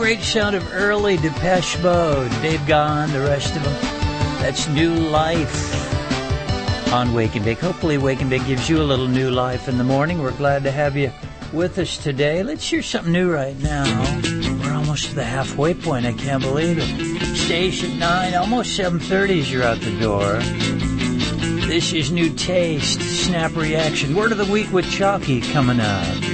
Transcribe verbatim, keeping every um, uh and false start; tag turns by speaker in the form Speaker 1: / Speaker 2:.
Speaker 1: great sound of early Depeche Mode. Dave Gahan, the rest of them. That's New Life on Wake and Bake. Hopefully Wake and Bake gives you a little new life in the morning. We're glad to have you with us today. Let's hear something new right now. We're almost to the halfway point. I can't believe it. Station nine, almost seven thirty as you're out the door. This is New Taste, Snap Reaction. Word of the Week with Chalky coming up.